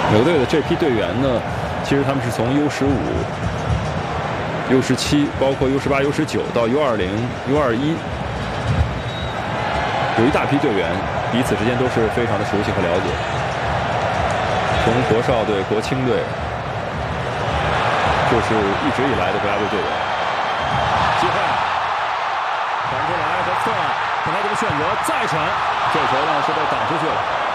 美国队的这批队员呢，其实他们是从U15、U17，包括U18、U19到U20、U21，有一大批队员彼此之间都是非常的熟悉和了解。从国少队、国青队，就是一直以来的国家队队员。机会传出来，德斯特，看他怎么选择，再传，这球呢是被挡出去了。